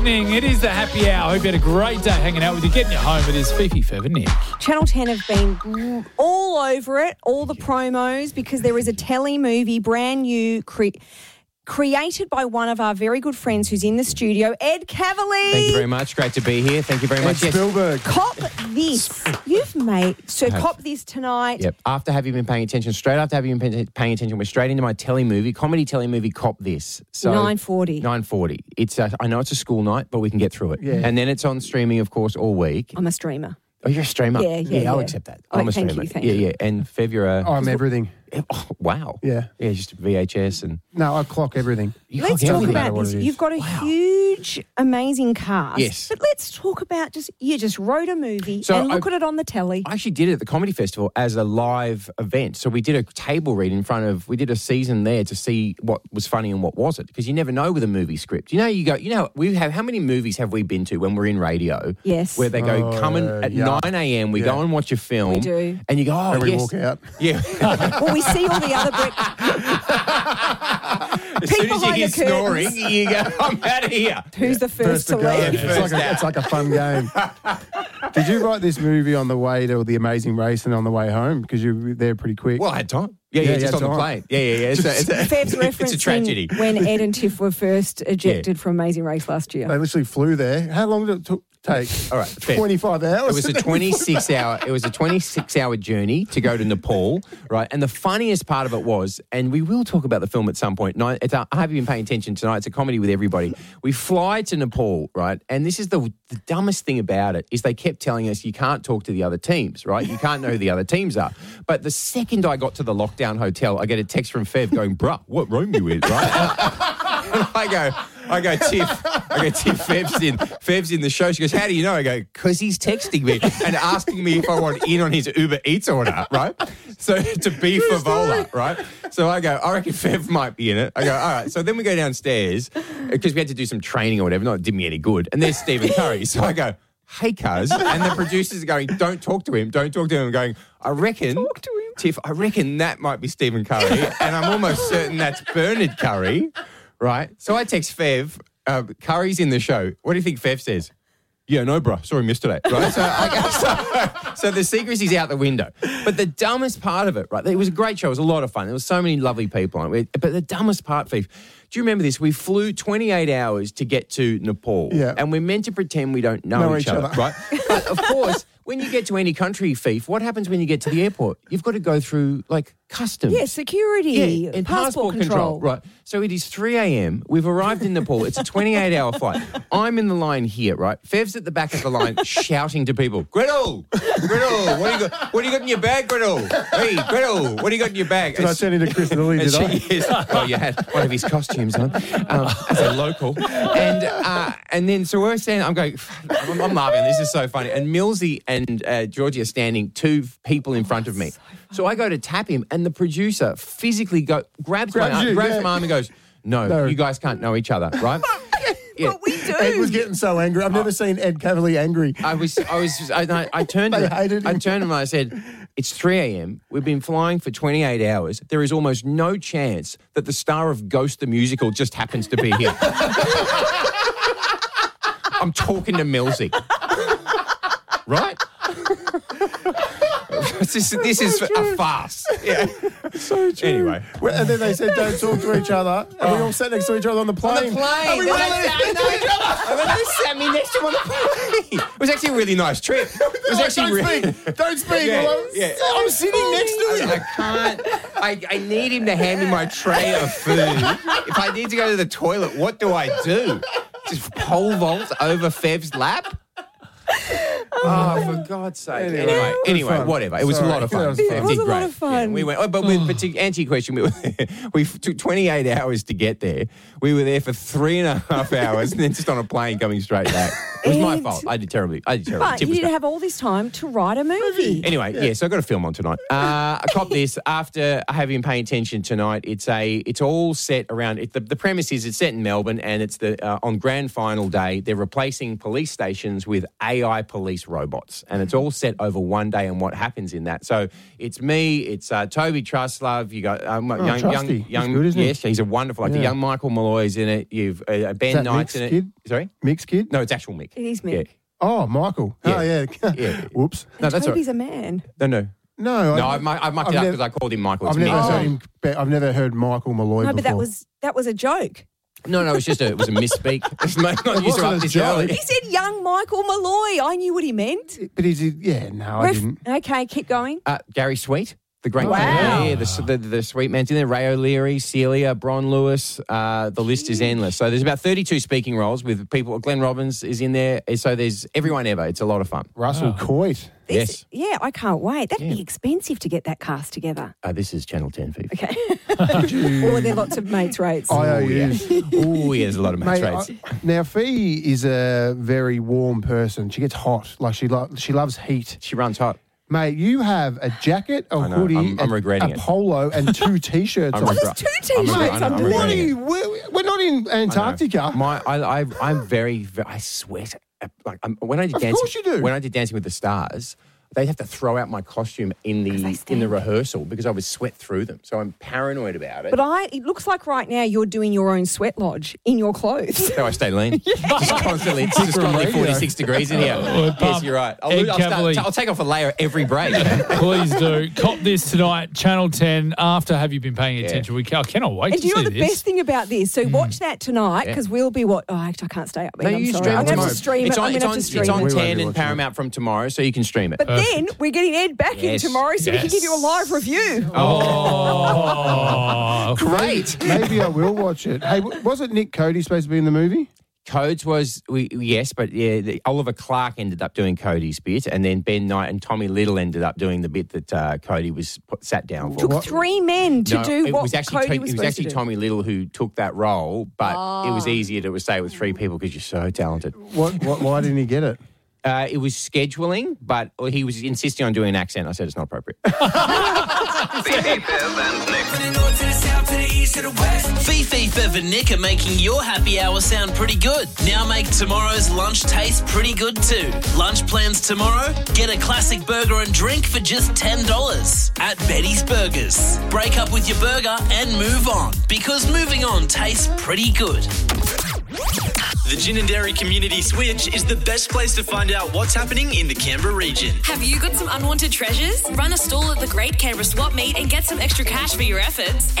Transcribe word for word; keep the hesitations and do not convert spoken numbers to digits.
It is the happy hour. Hope you had a great day hanging out with you, getting you home. It is Fifi, Fev and Nick. Channel ten have been all over it, all the promos, because there is a telly movie, brand new, cre- created by one of our very good friends who's in the studio, Ed Cavalier. Thank you very much. Great to be here. Thank you very much. Ed Spielberg. Cop this. You've made, so cop this tonight. Yep. After having been paying attention, straight after having been paying attention, we're straight into my telly movie, comedy telly movie, Cop This. So nine forty. nine forty. It's a, I know it's a school night, but we can get through it. Yeah. And then it's on streaming, of course, all week. I'm a streamer. Oh, you're a streamer? Yeah, yeah, I'll yeah. accept that. Oh, I'm a thank streamer. you, thank yeah, you. yeah. And Fev, you're a... Oh, I'm everything. Oh, wow. Yeah. Yeah, just V H S and... No, I clock everything. You Let's clock talk everything. about matter what this. it is. You've got a huge, amazing cast. Yes. But let's talk about just, you just wrote a movie So and look I- at it on the telly. I actually did it at the Comedy Festival as a live event. So we did a table read in front of, we did a season there to see what was funny and what wasn't, because you never know with a movie script. You know, you go, you know, we have, how many movies have we been to when we're in radio? Yes. Where they go, Oh, come in yeah, at yeah. nine a.m., we Yeah. go and watch a film. We do. And you go, oh, And we yes. walk out. Yeah. Well, we see all the other... Bre- As soon People as you behind hear the curtains. snoring, you go, I'm out of here. Who's the first, to to go. leave? It's like, a, it's like a fun game. Did you write this movie on the way to The Amazing Race and on the way home? Because you were there pretty quick. Well, I had time. Yeah, yeah, Yeah, just you on had the time. plane. Yeah, yeah, yeah. It's a, it's a, Fev's it's a referencing tragedy. when Ed and Tiff were first ejected from Amazing Race last year. They literally flew there. How long did it took, take? All right, fair. twenty-five hours. It was a twenty-six hour. It was a twenty-six hour journey to go to Nepal, right? And the funniest part of it was, and we will talk about the film at some point. No, it's, I have you been paying attention tonight? It's a comedy with everybody. We fly to Nepal, right? And this is the, the dumbest thing about it is they kept telling us you can't talk to the other teams, right? You can't know who the other teams are. But the second I got to the lockdown hotel, I get a text from Fev going, "Bruh, what room you in?" Right? And I go, I go, Tiff, I go, Tiff, Fev's in, Fev's in the show. She goes, "How do you know?" I go, "Because he's texting me and asking me if I want in on his Uber Eats order," right? So to be Favola, right? So I go, "I reckon Fev might be in it." I go, "All right." So then we go downstairs because we had to do some training or whatever. Not it did me any good. And there's Stephen Curry. So I go, "Hey, cuz," and the producers are going, "Don't talk to him. Don't talk to him." I'm going, "I reckon, Talk to him. Tiff, I reckon that might be Stephen Curry, and I'm almost certain that's Bernard Curry." Right? So I text Fev, uh, Curry's in the show. What do you think Fev says? "Yeah, no, bro. Saw him yesterday." Right? So, I, so, so the secrecy's out the window. But the dumbest part of it, right? It was a great show. It was a lot of fun. There was so many lovely people on it. But the dumbest part, Fev, do you remember this? We flew twenty-eight hours to get to Nepal. Yeah. And we're meant to pretend we don't know, Know each, each other, other. right? But of course, when you get to any country, Feef, what happens when you get to the airport? You've got to go through, like, customs. Yeah, security, Yeah, and passport, control. Right. So it is three a.m. We've arrived in Nepal. It's a twenty-eight hour flight. I'm in the line here, right? Fev's at the back of the line shouting to people, "Gretel! Gretel! What do you got, what do you got in your bag, Gretel? Hey, Gretel! What do you got in your bag?" Did I And turn into Chris Lilly, and did I? she is, well, you had one of his costumes on um, as a local. And uh, and then, so we're standing, I'm going, I'm, I'm laughing, this is so funny. And Millsy and uh, Georgie are standing two people in front of me. So I go to tap him, and the producer physically go grabs, Grabs my arm, you, grabs yeah. my arm and goes, no, No. you guys can't know each other, right? Yeah. But we do. Ed was getting so angry. I've never seen Ed Cavalier angry. I was, I was, I, I, I turned to They him, hated I him. turned to him and I said, "It's three a.m. We've been flying for twenty-eight hours. There is almost no chance that the star of Ghost the Musical just happens to be here." I'm talking to Millsy. Right? this is, this is a farce. Yeah. So true. Anyway. Well, and then they said don't talk to each other. And we all sat next to each other on the plane. On the plane. And we They were sat like, next to each other. I mean, they sat me next to him on the plane. It was actually a really nice trip. It was Like, actually don't really... speak. Don't speak. Yeah, Well, I'm, yeah. I'm sitting next to I, him. I can't. I, I need him to hand me my tray of food. If I need to go to the toilet, what do I do? Just pole vault over Fev's lap? Oh, for God's sake. Anyway, Anyway, it was anyway, fun. whatever. It was Sorry. a lot of fun. It was Fev fun. It was did a lot great. of fun. Yeah, we went, oh, but, we, but to answer your question, we, we took twenty-eight hours to get there. We were there for three and a half hours and then just on a plane coming straight back. It was my And- fault. I did terribly. I did terribly. But Tip you was didn't great. have all this time to write a movie. Anyway, yeah. so I've got a film on tonight. Uh, I cop this after I have been paying attention tonight. It's a, it's all set around. It, the, the premise is it's set in Melbourne, and it's the uh, on grand final day. They're replacing police stations with A I police robots, and it's all set over one day and what happens in that. So it's me, it's uh, Toby Truslove. You got um, young, young, Trusty. He's young. good, isn't he? Yes, he's a wonderful. Like the Yeah. young Michael Malloy's in it. You've uh, Ben Is that Knight's Mick's in it. kid? Sorry, Mixed kid? no, it's actual Mick. It is Mick. Yeah. Oh, Michael. Yeah. Oh, yeah. Yeah. Whoops. No, that's all Toby's right. a man. No, no. No, No, I've, mu- I've mucked I've it up never- because I called him Michael. It's I've never Mick. heard him. I've never heard Michael Malloy No, before. but that was that was a joke. No, no, it was just a, it was a misspeak. It's not not used to wasn't up a this joke. early. He said young Michael Malloy. I knew what he meant. But is it? Yeah, no, I Ref- didn't. Okay, keep going. Uh, Gary Sweet, the great Wow. yeah, yeah, the, the the sweet man's in there. Ray O'Leary, Celia, Bron Lewis. Uh, the list is endless. So there's about thirty-two speaking roles with people. Glenn Robbins is in there. So there's everyone ever. It's a lot of fun. Russell Coit. This- Yes. Yeah, I can't wait. That'd Yeah. be expensive to get that cast together. Uh, this is Channel ten, Fifi. Okay. Or are there lots of mates rates? I O Oh, yeah. Us. Oh, yeah, there's a lot of match Mate, rates. I- now, Fee is a very warm person. She gets hot. Like she lo- she loves heat. She runs hot. Mate, you have a jacket, a I know. hoodie, I'm- I'm a- regretting a it. polo, and two t-shirts I'm on. regret- There's two I'm t-shirts regret- I know, I'm underneath. What are regretting it. you? We're, we're not in Antarctica. My, I, I, I'm very, very, I sweat. Like I'm, when I did Of dancing, course you do. When I did Dancing with the Stars, they'd have to throw out my costume in Because they the in stink. the rehearsal because I would sweat through them. So I'm paranoid about it. But I, it looks like right now you're doing your own sweat lodge in your clothes. so I stay lean. Just constantly. It's just constantly radio. forty-six degrees in here. yes, Bob, you're right. I'll, Ed lose- I'll, Cavalier. start, I'll take off a layer every break. Please do. Cop this tonight, Channel ten, after Have You Been Paying Attention? We ca- I cannot wait And to do you know see the this. best thing about this? So watch that tonight Yeah. because we'll be what? Oh, actually, I can't stay up. No, I'm you sorry. stream I'm it going to have tomorrow. to stream it's it. on, I'm going it's to on, have to stream it's on it. We won't be ten and watching it. Paramount from tomorrow, so you can stream it. But then we're getting Ed back in Yes. tomorrow so we can Yes. give you a live review. Oh, Great. Maybe I will watch it. Hey, w- wasn't Nick Cody supposed to be in the movie? Codes was we yes, but yeah, the, Oliver Clark ended up doing Cody's bit, and then Ben Knight and Tommy Little ended up doing the bit that uh, Cody was put, sat down for. Took What- three men to No, do it what was actually Cody to- was it was supposed actually to do. Tommy Little who took that role, but it was Ah. easier to say it with three people because you're so talented. What, what? Why didn't he get it? Uh, it was scheduling, but he was insisting on doing an accent. I said it's not appropriate. Fifi, Fev and Nick are making your happy hour sound pretty good. Now make tomorrow's lunch taste pretty good too. Lunch plans tomorrow? Get a classic burger and drink for just ten dollars at Betty's Burgers. Break up with your burger and move on, because moving on tastes pretty good. The Gin and Dairy Community Switch is the best place to find out what's happening in the Canberra region. Have you got some unwanted treasures? Run a stall at the Great Canberra Swap Meet and get some extra cash for your efforts.